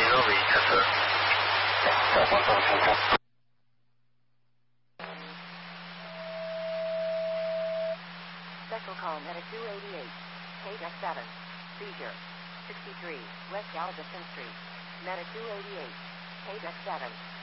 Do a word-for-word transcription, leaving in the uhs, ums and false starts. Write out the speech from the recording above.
一个尾车车。 Special call Meta two eighty-eight, page X seven, seizure, sixty-three, West Galveston Street, Meta two eighty-eight, page X seven.